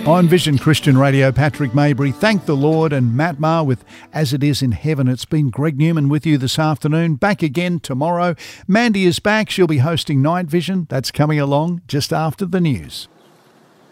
On Vision Christian Radio, Patrick Mabry, Thank the Lord, and Matt Maher with As It Is in Heaven. It's been Greg Newman with you this afternoon. Back again tomorrow. Mandy is back. She'll be hosting Night Vision. That's coming along just after the news.